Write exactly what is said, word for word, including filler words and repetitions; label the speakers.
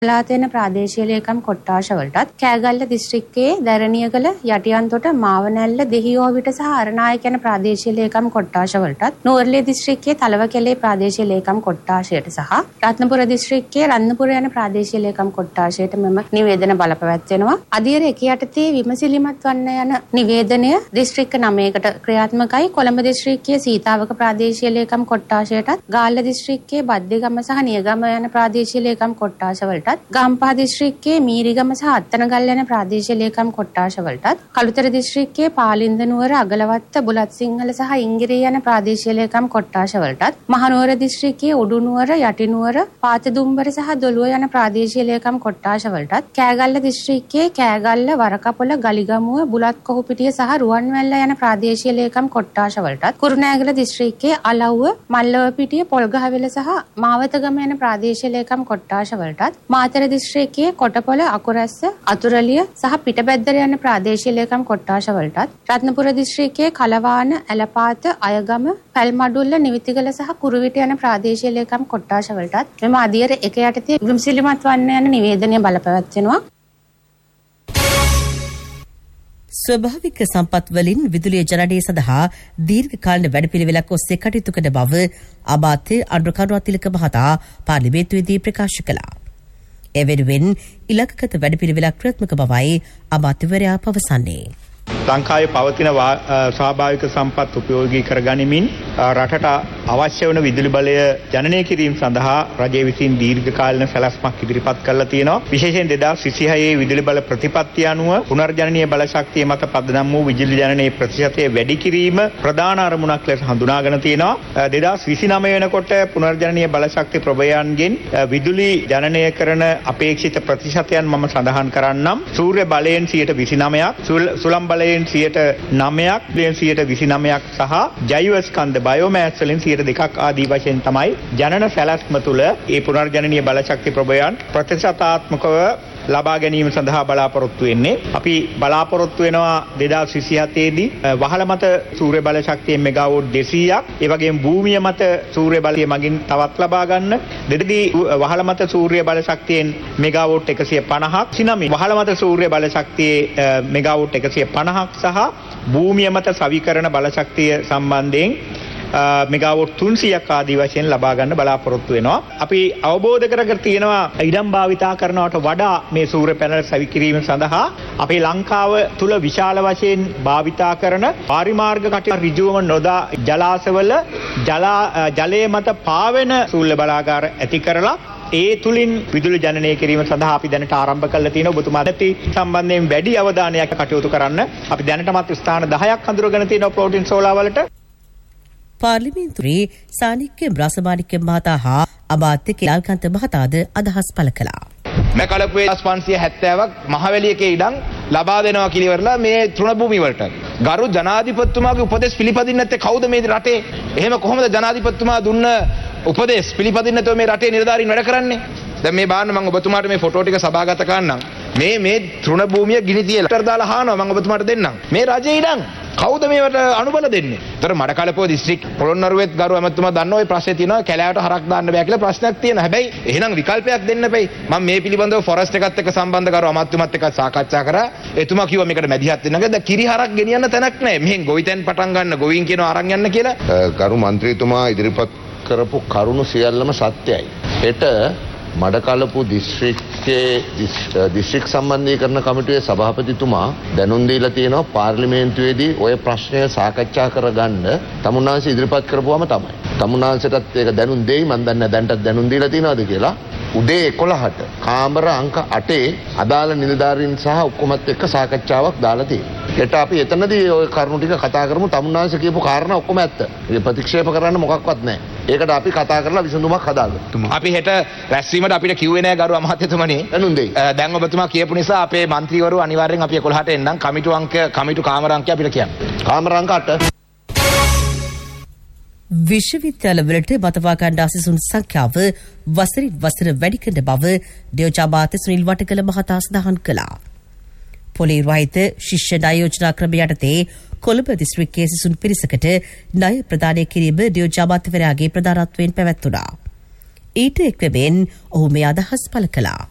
Speaker 1: පළාතේන ප්‍රාදේශීය ලේකම් කොට්ටාශවලටත් කෑගල්ල දිස්ත්‍රික්කයේ දැරණියගල යටියන්තොට මාවනැල්ල දෙහියෝවිට සහ අරණායක යන ප්‍රාදේශීය ලේකම් කොට්ටාශවලටත් නුවරඑළිය දිස්ත්‍රික්කයේ තලවකැලේ ප්‍රාදේශීය ලේකම් කොට්ටාශයට සහ රත්නපුර දිස්ත්‍රික්කයේ රත්නපුර යන ප්‍රාදේශීය ලේකම් කොට්ටාශයට මෙම නිවේදන බලපැවැත්වෙනවා. අධීර එක යටතේ විමසිලිමත් වන්න යන නිවේදනය දිස්ත්‍රික්ක නවයකට ක්‍රියාත්මකයි. කොළඹ දිස්ත්‍රික්කයේ සීතාවක ප්‍රාදේශීය ලේකම් කොට්ටාශයටත් ගාල්ල දිස්ත්‍රික්කයේ බද්දේගම සහ නියගම යන ප්‍රාදේශීය ලේකම් කොට්ටාශවලටත් ගම්පහ දිස්ත්‍රික්කයේ මීරිගම සහ අත්තනගල්ල යන ප්‍රාදේශීය ලේකම් කොට්ටාශවලටත් කළුතර දිස්ත්‍රික්කයේ පාලින්ද නුවර අගලවත්ත බුලත් සිංහල සහ ඉංගිරිය යන ප්‍රාදේශීය ලේකම් කොට්ටාශවලටත් මහනුවර දිස්ත්‍රික්කයේ උඩුනුවර යටිනුවර පාතදුම්බර සහ දොළුව යන ප්‍රාදේශීය ලේකම් කොට්ටාශවලටත් කෑගල්ල දිස්ත්‍රික්කයේ කෑගල්ල වරකපොළ ගලිගමුව බුලත් කොහුපිටිය සහ රුවන්වැල්ල යන ප්‍රාදේශීය ලේකම් කොට්ටාශවලටත් කුරුණෑගල දිස්ත්‍රික්කයේ අලව්ව මල්ලවපිටිය පොල්ගහවෙල සහ මාවතගම යන ප්‍රාදේශීය ලේකම් කොට්ටාශවලටත් මාතර දිස්ත්‍රික්කයේ කොටපොළ අකුරැස්ස අතුරලිය සහ පිටබැද්දර යන ප්‍රාදේශීය ලේකම් කොට්ටාශවලටත් රත්නපුර දිස්ත්‍රික්කයේ කලවාන ඇලපාත අයගම පැල්මඩුල්ල නිවිතිගල සහ කුරුවිට යන ප්‍රාදේශීය ලේකම් කොට්ටාශවලටත් මෙම අධීර එක යටතේ විමසිලිමත් වන්න යන නිවේදනය බලපැවැත්වෙනවා.
Speaker 2: ස්වභාවික සම්පත් වලින් විදුලිය ජනනය සඳහා දීර්ඝකාලීන වැඩපිළිවෙලක් ඔස්සේ කටයුතු කරන බව අමාත්‍ය අනුර තිලක මහතා පාර්ලිමේන්තුවේදී ප්‍රකාශ කළා. එවෙනුවෙන් ඉලක්කගත වැඩපිළිවෙලක් ක්‍රියාත්මක බවයි අමාත්‍යවරයා පවසන්නේ.
Speaker 3: ලංකාවේ පවතින ස්වාභාවික සම්පත් උපයෝගී කරගනිමින් රටට අවශ්‍ය වන විදුලි බලය ජනනය කිරීම සඳහා රජය විසින් දීර්ඝකාලීන සැලැස්මක් ඉදිරිපත් කරලා තියෙනවා. විශේෂයෙන් දෙදාස් විසිහයේ විදුලි බල ප්‍රතිපත්තිය අනුව පුනර්ජනනීය බල ශක්තිය මත පදනම් වූ විදුලි ජනනයේ ප්‍රතිශතය වැඩි කිරීම ප්‍රධාන අරමුණක් ලෙස හඳුනාගෙන තියෙනවා. දෙදාස් විසිනවය වෙනකොට පුනර්ජනනීය බල ශක්ති ප්‍රභවයන්ගෙන් විදුලි ජනනය කරන අපේක්ෂිත ප්‍රතිශතයන් මම සඳහන් කරන්නම්. සූර්ය බලයෙන් සියයට විසිනවයක්, සුළං බලයෙන් සියයට නවයක්, ප්ලේන් සියයට විසිනවයක් සහ ජෛව ස්කන්ධ බයෝමෑස් වලින් සියයට දෙකක් ආදී වශයෙන් තමයි ජනන සැලැස්ම තුළ ඒ පුනර්ජනනීය බල ශක්ති ප්‍රභවයන් ප්‍රතිශතාත්මකව ලබා ගැනීම සඳහා බලාපොරොත්තු වෙන්නේ. අපි බලාපොරොත්තු වෙනවා දෙදාස් විසිහතේ දී වහල මත සූර්ය බල ශක්තියෙන් මෙගාවොට් දෙසීයක්, ඒ වගේම භූමිය මත සූර්ය බලය මගින් තවත් ලබා ගන්න. දෙදදී වහල මත සූර්ය බල ශක්තියෙන් මෙගාවොට් එකසිය පනහක්, සිනමි වහල මත සූර්ය බල ශක්තියේ මෙගාවොට් එකසිය පනහක් සහ භූමිය මත සවිකරණ බල ශක්තිය සම්බන්ධයෙන් මෙගාවොට් තුන්සියයක් ආදී වශයෙන් ලබා ගන්න බලාපොරොත්තු වෙනවා. අපි අවබෝධ කරගෙන තියෙනවා ඉඩම් භාවිතා කරනවට වඩා මේ සූර්ය පැනල් සවි කිරීම සඳහා අපේ ලංකාව තුල විශාල වශයෙන් භාවිතා කරන පරිමාර්ග කටයුතු ඍජුවම නොදා ජලාශවල ජලයේ මත පාවෙන සූර්ය බලාගාර ඇති කරලා ඒ තුලින් විදුලි ජනනය කිරීම සඳහා අපි දැනට ආරම්භ කරලා තියෙනවා. ඔබතුමා දැටි සම්බන්ධයෙන් වැඩි අවධානයක් කටයුතු කරන්න අපි දැනටමත් ස්ථාන දහයක් හඳුරගෙන තියෙනවා ෆ්ලෝටින් සෝලාර් වලට.
Speaker 2: පාර්ලිමේන්තුවේ සානික්‍ය බ්‍රාසමානික්‍ය මහතා හා අමාත්‍ය කෙලාල්කන්ත මහතාද අදහස් පළ කළා.
Speaker 4: මැකලපුවේ පන්සිය හැත්තෑවක් මහවැලියකේ ඉඩම් ලබා දෙනවා කියලා මේ තෘණභූමි වලට. ගරු ජනාධිපතිතුමාගේ උපදෙස් පිළිපදින්නේ නැත්තේ කවුද මේ රටේ? එහෙම කොහොමද ජනාධිපතිතුමා දුන්න උපදෙස් පිළිපදින්නේ නැතුව මේ රටේ නිලධාරීන් වැඩ කරන්නේ? දැන් මේ බලන්න මම ඔබතුමාට මේ ෆොටෝ ටික සභාගත කරන්නම්. මේ මේ තෘණභූමිය ගිනි තියලා ටර් දාලා හානවා මම ඔබතුමාට දෙන්නම්. මේ රජේ ඉඩම් කවුද මේවට අනුබල දෙන්නේ? ඒතර මඩකලපුව දිස්ත්‍රික් පොළොන්නරුවේත් ගරු ඇමතුමා දන්නවා ওই ප්‍රශ්නේ තියෙනවා. කැලෑවට හරක් දාන්න බෑ කියලා ප්‍රශ්නයක් තියෙනවා. හැබැයි එහෙනම් විකල්පයක් දෙන්න බෑ. මම මේ පිළිබඳව ෆොරස්ට් එකත් එක්ක සම්බන්ධ කරු අමාත්‍යතුමත් එක්ක සාකච්ඡා කරා. එතුමා කිව්වා මේකට මැදිහත් වෙන්න. දැන් කිරි හරක් ගෙනියන්න තැනක් නැහැ. මෙහෙන් ගොවිතැන් පටන් ගන්න ගොවීන් කියනවා අරන් යන්න කියලා.
Speaker 5: ගරු මන්ත්‍රීතුමා ඉදිරිපත් කරපු කරුණු සියල්ලම සත්‍යයි. ඒට මඩකලපු දිස්ත්‍රික්කයේ දිස්ත්‍රික් සම්බන්ධීකරණ කමිටුවේ සභාපතිතුමා දැනුම් දීලා තියෙනවා පාර්ලිමේන්තුවේදී ওই ප්‍රශ්නය සාකච්ඡා කරගන්න තමුන්නාංශ ඉදිරිපත් කරපුවම තමයි. තමුන්නාංශටත් ඒක දැනුම් දෙයි මම දන්නේ දැන්ටත් දැනුම් දීලා තියෙනවද කියලා. උදේ එකොළහට කාමර අංක අටේ අදාළ නිලධාරීන් සහ ඔක්කොමත් එක්ක සාකච්ඡාවක් දාලා තියෙනවා. ඒට අපි එතනදී ওই කරුණු ටික කතා කරමු. තමුන්නාංශ කියපු කාරණා ඔක්කොම ඇත්ත. ඒක ප්‍රතික්ෂේප කරන්න මොකක්වත් නැහැ. ඒකට අපි කතා කරලා විසඳුමක් හදාගමු.
Speaker 4: අපි හෙට රැස්වීමට අපිට කිව්වේ නෑ ගරු අමාත්‍යතුමනි.
Speaker 5: දැනුම් දෙයි.
Speaker 4: දැන් ඔබතුමා කියපු නිසා අපේ മന്ത്രിවරු අනිවාර්යෙන් අපි එකොළහට එන්නම්. කමිටු අංක කමිටු කාමර අංකය අපිට කියන්න.
Speaker 5: කාමර අංක අට.
Speaker 2: විශ්වවිද්‍යාලවලට මතවා ගන්නා සිසුන් සංඛ්‍යාව වසරින් වසර වැඩි කරන බව දේවජාබාත සුනිල් වටකල මහතා සඳහන් කළා. පොලේ රහිත ශිෂ්‍ය ණය යෝජනා ක්‍රම යටතේ කොළඹ දිස්ත්‍රික්කයේ සිසුන් පිරිසකට ණය ප්‍රදානය කිරීම දේවජාබාතවරයාගේ ප්‍රධානත්වයෙන් පැවැත්වුණා. ඊට එක්වමින් ඔහු මේ අදහස් පළ කළා.